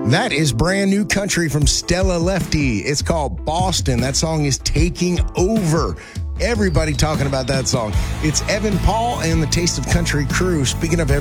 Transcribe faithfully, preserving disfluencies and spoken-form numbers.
That is brand new country from Stella Lefty. It's called Boston. That song is Taking Over. Everybody talking about that song. It's Evan Paul and the Taste of Country crew. Speaking of